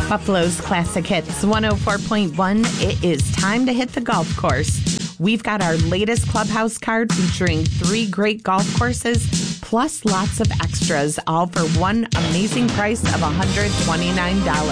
Buffalo's Classic Hits 104.1. It is time to hit the golf course. We've got our latest clubhouse card featuring 3 great golf courses, plus lots of extras, all for one amazing price of $129.